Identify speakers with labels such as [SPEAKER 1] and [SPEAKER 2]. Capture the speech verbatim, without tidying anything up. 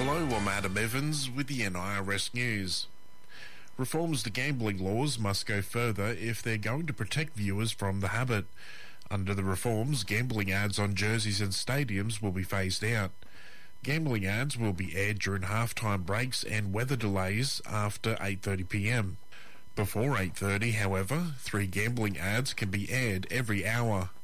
[SPEAKER 1] Hello, I'm Adam Evans with the N I R S News. Reforms to gambling laws must go further if they're going to protect viewers from the habit. Under the reforms, gambling ads on jerseys and stadiums will be phased out. Gambling ads will be aired during halftime breaks and weather delays after eight thirty p m. Before eight thirty, however, three gambling ads can be aired every hour.